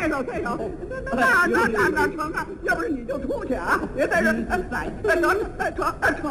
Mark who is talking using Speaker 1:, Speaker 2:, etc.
Speaker 1: 这手，那成啊！要不是你就出去啊！别在这，来，得，成。